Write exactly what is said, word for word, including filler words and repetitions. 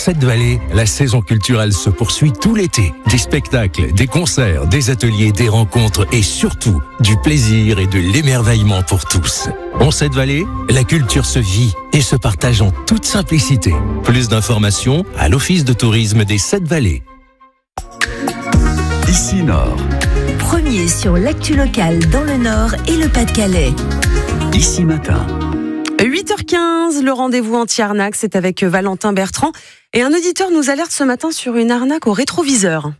Sept-Vallées, la saison culturelle se poursuit tout l'été. Des spectacles, des concerts, des ateliers, des rencontres et surtout du plaisir et de l'émerveillement pour tous. En Sept-Vallées, la culture se vit et se partage en toute simplicité. Plus d'informations à l'Office de tourisme des Sept-Vallées. Ici Nord. Premier sur l'actu locale dans le Nord et le Pas-de-Calais. Ici Matin. huit heures quinze, le rendez-vous anti-arnaque, c'est avec Valentin Bertrand. Et un auditeur nous alerte ce matin sur une arnaque au rétroviseur.